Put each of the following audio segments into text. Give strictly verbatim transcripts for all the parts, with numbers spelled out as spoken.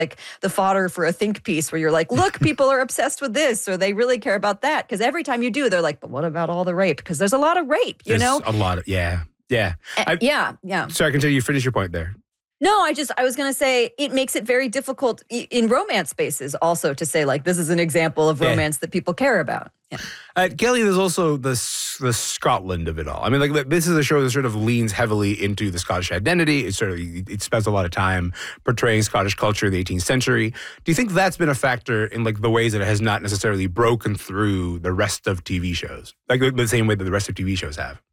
like the fodder for a think piece where you're like, look, people are obsessed with this or they really care about that. Because every time you do, they're like, but what about all the rape? Because there's a lot of rape, you there's know? a lot of, yeah, yeah. Uh, yeah, yeah. Sorry, continue. You finish your point there. No, I just, I was going to say it makes it very difficult in romance spaces also to say like, this is an example of romance yeah. that people care about. Yeah. Uh, Kelly, there's also the, the Scotland of it all. I mean, like this is a show that sort of leans heavily into the Scottish identity. It sort of, it spends a lot of time portraying Scottish culture in the eighteenth century. Do you think that's been a factor in like the ways that it has not necessarily broken through the rest of T V shows? Like the same way that the rest of T V shows have?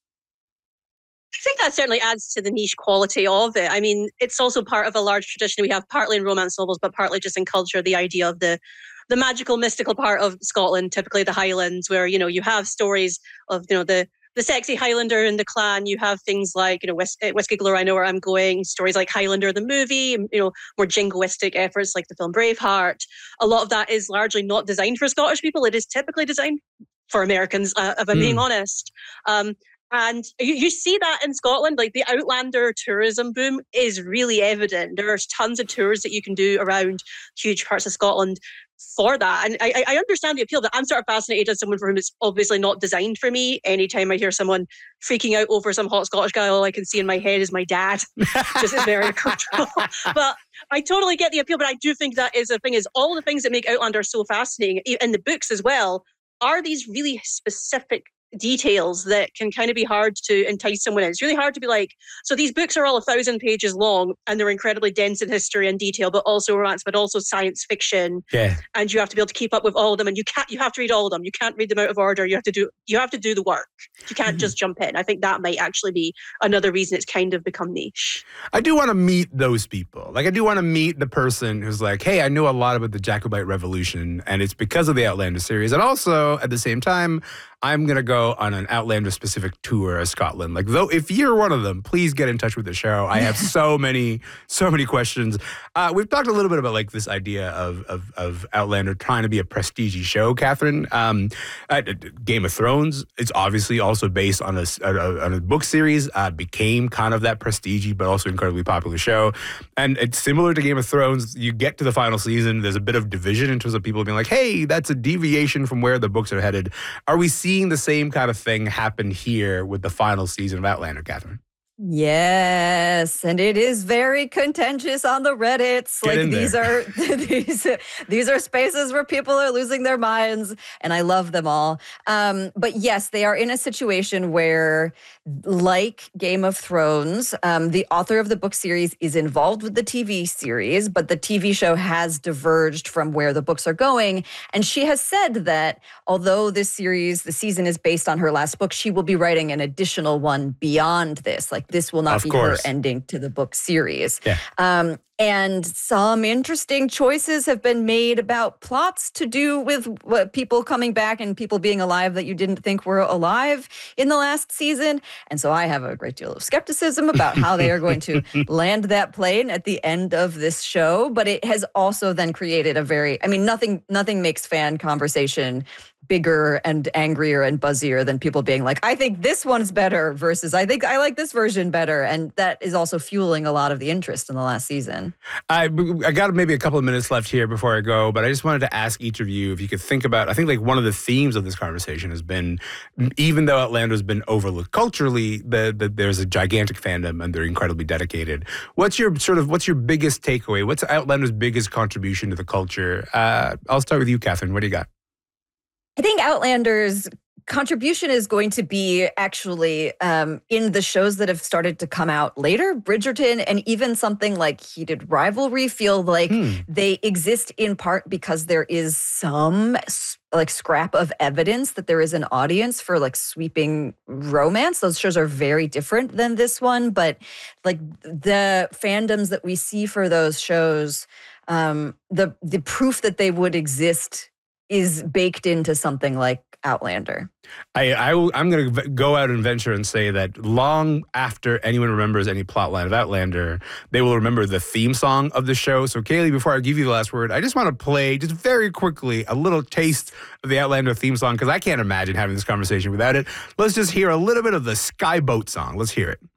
I think that certainly adds to the niche quality of it. I mean, it's also part of a large tradition we have, partly in romance novels, but partly just in culture, the idea of the the magical, mystical part of Scotland, typically the Highlands, where, you know, you have stories of, you know, the the sexy Highlander in the clan. You have things like, you know, Whis- Whiskey Glore, I Know Where I'm Going, stories like Highlander the movie, you know, more jingoistic efforts like the film Braveheart. A lot of that is largely not designed for Scottish people. It is typically designed for Americans, uh, if I'm mm. being honest. Um, And you, you see that in Scotland, like the Outlander tourism boom is really evident. There's tons of tours that you can do around huge parts of Scotland for that. And I, I understand the appeal, but I'm sort of fascinated as someone for whom it's obviously not designed for me. Anytime I hear someone freaking out over some hot Scottish guy, all I can see in my head is my dad. Just is very uncomfortable. But I totally get the appeal, but I do think that is the thing is all the things that make Outlander so fascinating in the books as well are these really specific details that can kind of be hard to entice someone in. It's really hard to be like, so these books are all a thousand pages long and they're incredibly dense in history and detail, but also romance, but also science fiction. Yeah. And you have to be able to keep up with all of them, and you can't, you have to read all of them. You can't read them out of order. You have to do, you have to do the work. You can't mm-hmm. just jump in. I think that might actually be another reason it's kind of become niche. I do want to meet those people. Like I do want to meet the person who's like, hey, I know a lot about the Jacobite Revolution and it's because of the Outlander series. And also at the same time, I'm going to go on an Outlander-specific tour of Scotland. Like, though, if you're one of them, please get in touch with the show. I have so many, so many questions. Uh, we've talked a little bit about, like, this idea of of, of Outlander trying to be a prestige show, Catherine. Um, uh, Game of Thrones, it's obviously also based on a, a, on a book series, uh, became kind of that prestige, but also incredibly popular show. And it's similar to Game of Thrones. You get to the final season, there's a bit of division in terms of people being like, hey, that's a deviation from where the books are headed. Are we seeing the same kind of thing happen here with the final season of Outlander, Catherine? Yes, and it is very contentious on the Reddits. Get like these there. are these these are spaces where people are losing their minds, and I love them all. Um, but yes, they are in a situation where, like Game of Thrones, um, the author of the book series is involved with the T V series, but the T V show has diverged from where the books are going. And she has said that although this series, the season is based on her last book, she will be writing an additional one beyond this. Like this will not of be course. her ending to the book series. Yeah. Um, and some interesting choices have been made about plots to do with what people coming back and people being alive that you didn't think were alive in the last season. And so I have a great deal of skepticism about how they are going to land that plane at the end of this show. But it has also then created a very, I mean, nothing, nothing makes fan conversation bigger and angrier and buzzier than people being like, I think this one's better versus I think I like this version better. And that is also fueling a lot of the interest in the last season. I, I got maybe a couple of minutes left here before I go, but I just wanted to ask each of you if you could think about, I think like one of the themes of this conversation has been, even though Outlander's been overlooked culturally, the, the, there's a gigantic fandom and they're incredibly dedicated. What's your sort of, what's your biggest takeaway? What's Outlander's biggest contribution to the culture? Uh, I'll start with you, Catherine. What do you got? I think Outlander's contribution is going to be actually um, in the shows that have started to come out later. Bridgerton and even something like Heated Rivalry feel like hmm. they exist in part because there is some like scrap of evidence that there is an audience for like sweeping romance. Those shows are very different than this one, but like the fandoms that we see for those shows, um, the the proof that they would exist is baked into something like Outlander. I, I, I'm going to go out and venture and say that long after anyone remembers any plotline of Outlander, they will remember the theme song of the show. So, Kaylee, before I give you the last word, I just want to play, just very quickly, a little taste of the Outlander theme song, because I can't imagine having this conversation without it. Let's just hear a little bit of the Skyboat song. Let's hear it.